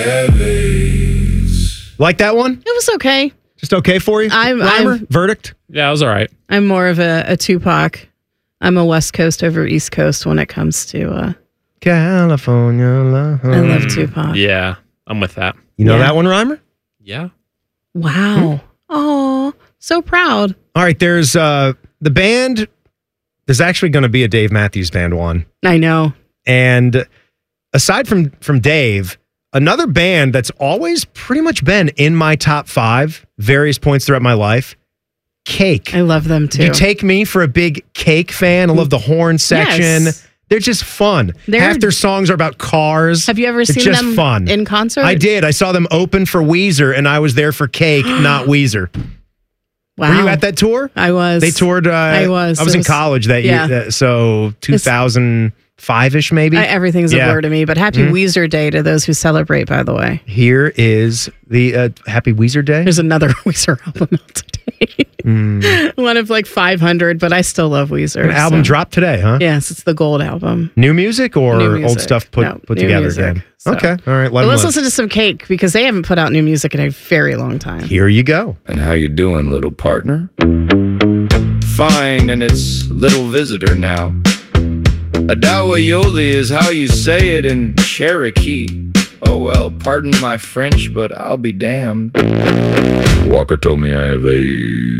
Like that one? It was okay. Just okay for you? Reimer? Verdict? Yeah, it was all right. I'm more of a Tupac. I'm a West Coast over East Coast when it comes to. California love. I love Tupac. Yeah, I'm with that. You know that one, Reimer? Yeah. Wow. Oh, so proud. All right, there's the band. There's actually going to be a Dave Matthews Band one. I know. And aside from Dave, another band that's always pretty much been in my top 5 various points throughout my life, Cake. I love them too. You take me for a big Cake fan. I love the horn section. Yes. They're just fun. Half their songs are about cars. Have you ever seen just them fun. in concert? I did. I saw them open for Weezer, and I was there for Cake, not Weezer. Wow. Were you at that tour? I was. They toured. I was in college that year, so 2005-ish maybe. Everything's a blur to me, but happy Weezer Day to those who celebrate, by the way. Here is the Happy Weezer Day. There's another Weezer album out today. One of like 500, but I still love Weezer. An album dropped today, huh? Yes, it's the Gold album. New music or New music. old stuff put together music. again? So. Okay, all right. Let's listen to some Cake because they haven't put out new music in a very long time. Here you go. And how you doing, little partner? Fine, and it's little visitor now. Adawayoli is how you say it in Cherokee. Oh well, pardon my French, but I'll be damned. Walker told me I have a